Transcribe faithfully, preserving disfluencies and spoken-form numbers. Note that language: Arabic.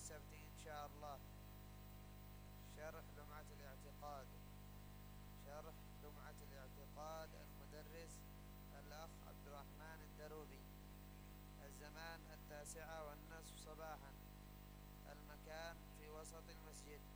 السبت إن شاء الله. شرح لمعة الاعتقاد، شرح لمعة الاعتقاد، المدرس الأخ عبد الرحمن الدروبي. الزمان التاسعة والنصف صباحا. المكان في وسط المسجد.